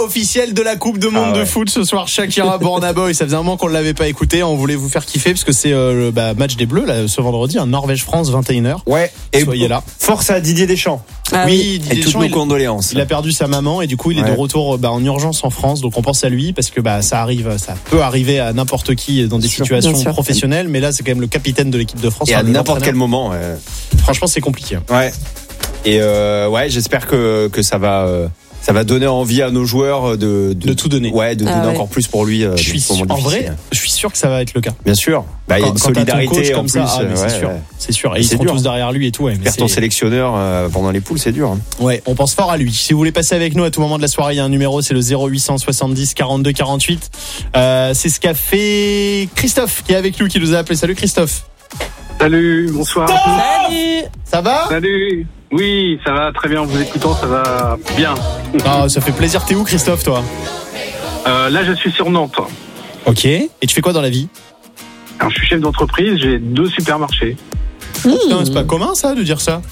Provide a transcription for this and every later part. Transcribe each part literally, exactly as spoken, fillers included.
Officiel de la Coupe de Monde ah ouais. de foot ce soir, Shakira Burna Boy. Ça faisait un moment qu'on ne l'avait pas écouté. On voulait vous faire kiffer parce que c'est euh, le bah, match des Bleus là, ce vendredi, un Norvège-France vingt et une heures. Ouais. Et soyez là. Force à Didier Deschamps. Ah oui, Didier et Deschamps, toutes nos il, condoléances. Il a perdu sa maman et du coup il est ouais. de retour bah, en urgence en France. Donc on pense à lui parce que bah ça arrive, ça peut arriver à n'importe qui dans des sûr, situations professionnelles. Mais là c'est quand même le capitaine de l'équipe de France. Et à n'importe quel moment. Ouais. Franchement c'est compliqué. Ouais. Et euh, ouais, j'espère que que ça va. Euh... Ça va donner envie à nos joueurs de, de, de tout donner. Ouais, de ah donner ouais. encore plus pour lui. Euh, je suis sûr, en vrai, je suis sûr que ça va être le cas. Bien sûr. Bah, il y a une quand solidarité comme en ça, plus. ah, ouais, c'est sûr. Ouais. C'est sûr. Et ils seront tous derrière lui et tout. Ouais, faire ton sélectionneur euh, pendant les poules, c'est dur. Hein. Ouais, on pense fort à lui. Si vous voulez passer avec nous à tout moment de la soirée, il y a un numéro, c'est le zéro huit cent soixante-dix quarante-deux quarante-huit. Euh, c'est ce qu'a fait Christophe qui est avec nous, qui nous a appelé. Salut Christophe. Salut, bonsoir. Salut. Ça va ? Salut. Oui, ça va très bien en vous écoutant, ça va bien. Ah, ça fait plaisir. T'es où, Christophe, toi ? euh, Là, je suis sur Nantes. Ok. Et tu fais quoi dans la vie ? Alors, je suis chef d'entreprise, j'ai deux supermarchés. Mmh. Putain, c'est pas commun, ça, de dire ça ?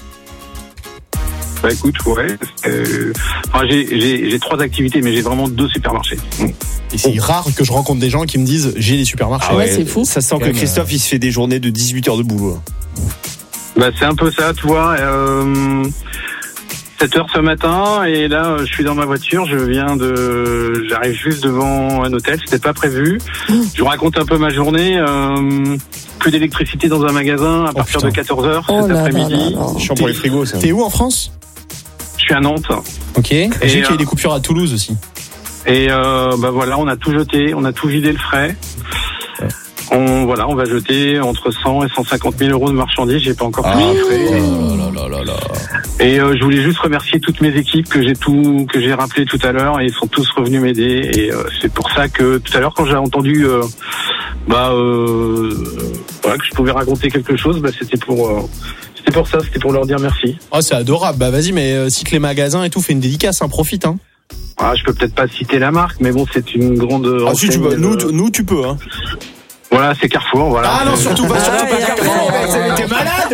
Bah écoute, ouais. Euh, enfin, j'ai, j'ai, j'ai trois activités, mais j'ai vraiment deux supermarchés. Mmh. Et c'est oh. rare que je rencontre des gens qui me disent j'ai des supermarchés. Ah ouais, c'est fou. Ça sent que Christophe, euh... il se fait des journées de dix-huit heures de boulot. Bah c'est un peu ça, tu vois. Euh, sept heures ce matin et là je suis dans ma voiture, je viens de, j'arrive juste devant un hôtel, c'était pas prévu. Je vous raconte un peu ma journée. Euh, plus d'électricité dans un magasin à oh, partir putain. de quatorze heures oh cet après-midi. Chiant pour les frigos, ça. T'es où en France ? Je suis à Nantes. Ok. Et j'ai euh, qu'il y a des coupures à Toulouse aussi. Et euh, bah voilà, on a tout jeté, on a tout vidé le frais. Ouais. On, voilà, on va jeter entre cent et cent cinquante mille euros de marchandises. J'ai pas encore ah, tout chiffré. Oh là là là là. Et euh, je voulais juste remercier toutes mes équipes que j'ai tout, que j'ai rappelé tout à l'heure et ils sont tous revenus m'aider. Et euh, c'est pour ça que tout à l'heure, quand j'ai entendu, euh, bah, euh, voilà, que je pouvais raconter quelque chose, bah, c'était pour, euh, c'était pour ça, c'était pour leur dire merci. Oh, c'est adorable. Bah, vas-y, mais euh, cite les magasins et tout, fais une dédicace, hein, profite, hein. Ah, je peux peut-être pas citer la marque, mais bon, c'est une grande. Ah si tu peux, nous, euh... nous tu peux, hein. Voilà, c'est Carrefour, voilà. Ah non, surtout pas, surtout pas Carrefour, mec, t'es malade.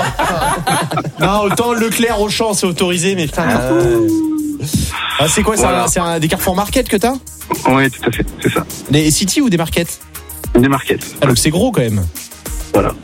Non, autant Leclerc, Auchan, c'est autorisé, mais putain, Carrefour. Ah, c'est quoi, voilà. c'est, un, c'est un, des Carrefour Market que t'as ? Oui, tout à fait, c'est ça. Des City ou des Market ? Des Market. Ah, donc c'est gros quand même. Voilà.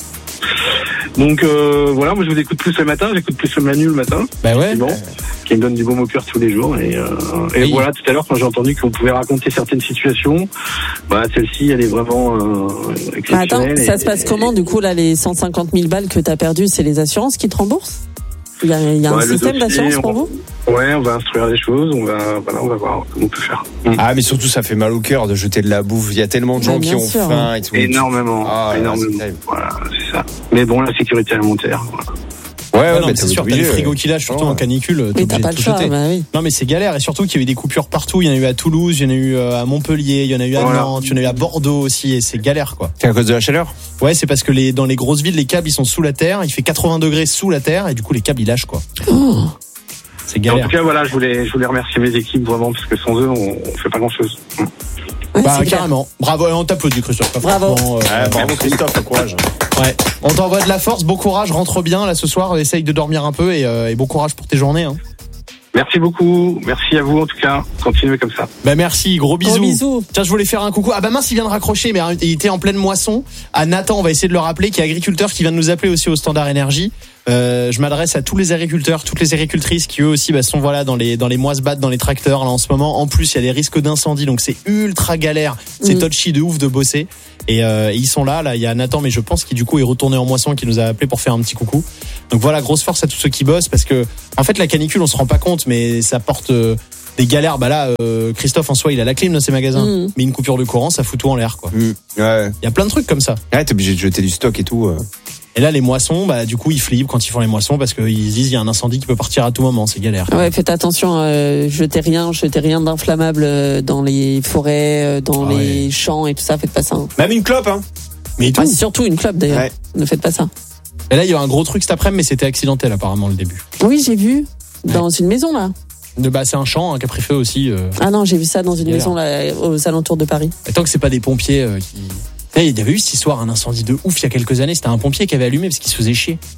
Donc euh, voilà, moi je vous écoute plus le matin, j'écoute plus le Manu le matin. Bah ouais. Bon, qui me donne du baume au cœur tous les jours. Et, euh, et oui. Voilà, tout à l'heure quand j'ai entendu qu'on pouvait raconter certaines situations, bah celle-ci elle est vraiment euh, exceptionnelle. Attends, ça et, se passe et, comment du coup là, les cent cinquante mille balles que t'as perdues, c'est les assurances qui te remboursent ? Il y a, il y a ouais, un système dossier, d'assurance pour va, vous ? Ouais, on va instruire les choses, on va, voilà, on va voir comment on peut faire. Ah, mais surtout, ça fait mal au cœur de jeter de la bouffe. Il y a tellement de gens qui ont sûr, faim et tout. Énormément, ah, énormément. C'est voilà, c'est ça. Mais bon, la sécurité alimentaire, voilà. Ouais, ouais, non, mais c'est sûr, t'as les frigos qui lâchent, surtout oh, en canicule. Mais t'as pas le choix, bah oui. Non, mais c'est galère, et surtout qu'il y a eu des coupures partout. Il y en a eu à Toulouse, il y en a eu à Montpellier, il y en a eu à voilà. Nantes, il y en a eu à Bordeaux aussi, et c'est galère, quoi. C'est à cause de la chaleur ? Ouais, c'est parce que les, dans les grosses villes, les câbles, ils sont sous la terre, il fait quatre-vingts degrés sous la terre, et du coup, les câbles, ils lâchent, quoi. Oh. C'est galère. En tout cas, voilà, je voulais, je voulais remercier mes équipes, vraiment, parce que sans eux, on, on fait pas grand chose. Ouais, bah, carrément. Bravo, on t'applaudit, Christophe. Bravo. Euh, ouais, bravo, Christophe, bon courage. Ouais. On t'envoie de la force, bon courage, rentre bien, là, ce soir, essaye de dormir un peu, et, euh, et bon courage pour tes journées, hein. Merci beaucoup, merci à vous en tout cas, continuez comme ça. Bah merci, gros bisous. Gros bisous. Tiens, je voulais faire un coucou. Ah bah mince, il vient de raccrocher, mais il était en pleine moisson. À Nathan, on va essayer de le rappeler, qui est agriculteur, qui vient de nous appeler aussi au Standard Énergie. Euh, je m'adresse à tous les agriculteurs, toutes les agricultrices qui eux aussi bah, sont voilà dans les dans les moisse-battes, dans les tracteurs là en ce moment. En plus, il y a des risques d'incendie, donc c'est ultra galère. C'est mmh. touchy de ouf de bosser. Et, euh, et ils sont là, là. Il y a Nathan, mais je pense qu'il du coup est retourné en moisson, qui nous a appelé pour faire un petit coucou. Donc voilà, grosse force à tous ceux qui bossent, parce que en fait la canicule, on se rend pas compte, mais ça porte euh, des galères. Bah là, euh, Christophe en soi, il a la clim dans ses magasins, mmh. mais une coupure de courant, ça fout tout en l'air, quoi. Mmh. Ouais. Il y a plein de trucs comme ça. Ouais, t'es obligé de jeter du stock et tout. Euh. Et là, les moissons, bah, du coup, ils flippent quand ils font les moissons parce qu'ils disent il y a un incendie qui peut partir à tout moment, c'est galère. Ouais, faites attention, euh, jetez rien, jetez rien d'inflammable dans les forêts, dans ah, les ouais. champs et tout ça, faites pas ça. Hein. Même une clope, hein. Mais tout. Ah, surtout une clope d'ailleurs. Ouais. Ne faites pas ça. Et là, il y a un gros truc cet après-midi, mais c'était accidentel apparemment le début. Oui, j'ai vu dans ouais. une maison là. De, bah, c'est un champ hein, qui a pris feu aussi. Euh... Ah non, j'ai vu ça dans une maison là, aux alentours de Paris. Et tant que c'est pas des pompiers euh, qui. Il y avait eu cette histoire, un incendie de ouf il y a quelques années. C'était un pompier qui avait allumé parce qu'il se faisait chier.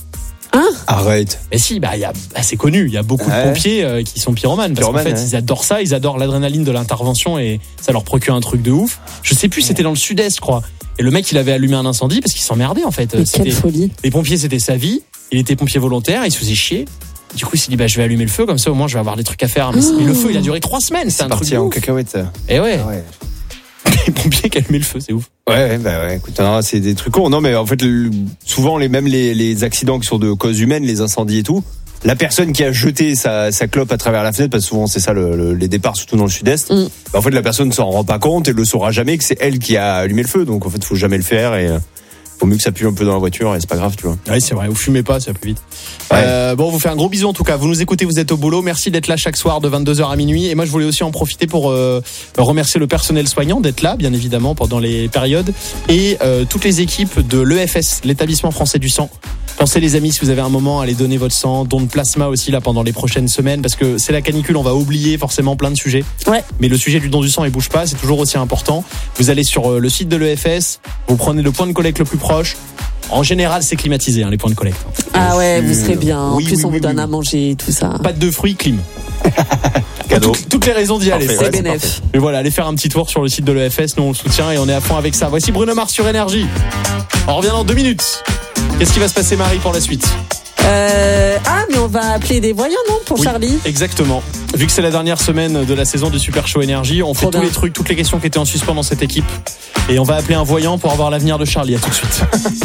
Hein? Arrête. Mais si, bah, y a, bah, c'est connu. Il y a beaucoup Ouais. de pompiers euh, qui sont pyromanes. Parce Pyromanes, qu'en fait, ouais. ils adorent ça. Ils adorent l'adrénaline de l'intervention et ça leur procure un truc de ouf. Je sais plus, c'était dans le sud-est, je crois. Et le mec, il avait allumé un incendie parce qu'il s'emmerdait, en fait. Mais C'était- quelle folie. Les pompiers, c'était sa vie. Il était pompier volontaire. Il se faisait chier. Du coup, il s'est dit, bah, je vais allumer le feu. Comme ça, au moins, je vais avoir des trucs à faire. Mais, Oh. mais le feu, il a duré trois semaines. C'est C'est un truc parti de en ouf. cacahuète. Et ouais. Ah ouais. Les pompiers qui allumaient le feu, c'est ouf. Ouais, ouais, bah ouais, écoute, non, c'est des trucs cons. Non, mais en fait, le- souvent, les, même les, les accidents qui sont de cause humaine, les incendies et tout, la personne qui a jeté sa, sa clope à travers la fenêtre, parce que souvent c'est ça le, le- les départs, surtout dans le sud-est, Mm. bah, en fait, la personne ne s'en rend pas compte et le saura jamais que c'est elle qui a allumé le feu. Donc, en fait, faut jamais le faire et euh, faut mieux que ça pue un peu dans la voiture et c'est pas grave, tu vois. Ouais, c'est vrai. Vous fumez pas, ça va plus vite. Ouais. Euh, bon, on vous fait un gros bisou en tout cas. Vous nous écoutez, vous êtes au boulot. Merci d'être là chaque soir de vingt-deux heures à minuit. Et moi, je voulais aussi en profiter pour euh, remercier le personnel soignant d'être là, bien évidemment, pendant les périodes. Et euh, toutes les équipes de l'E F S, l'établissement français du sang. Pensez les amis, si vous avez un moment, à aller donner votre sang, don de plasma aussi là pendant les prochaines semaines, parce que c'est la canicule, on va oublier forcément plein de sujets. Ouais. Mais le sujet du don du sang, il bouge pas, c'est toujours aussi important. Vous allez sur euh, le site de l'E F S, vous prenez le point de collecte le plus proche. En général, c'est climatisé, hein, les points de collecte. Ah ouais, vous sûr. serez bien. En Oui, plus, oui, on oui, vous donne oui. à manger, tout ça. Pâte de fruits, clim. Cadeau. Toutes, toutes les raisons d'y aller. Parfait, C'est ouais, c'est bénef. Mais voilà, allez faire un petit tour sur le site de l'E F S, nous on le soutient et on est à fond avec ça. Voici Bruno Mars sur Énergie. On revient dans deux minutes. Qu'est-ce qui va se passer, Marie, pour la suite? Euh, ah, mais on va appeler des voyants, non, pour Oui, Charlie? Exactement. Vu que c'est la dernière semaine de la saison du Super Show Énergie, on fait Trop tous bien. les trucs, toutes les questions qui étaient en suspens dans cette équipe. Et on va appeler un voyant pour avoir l'avenir de Charlie. À tout de suite.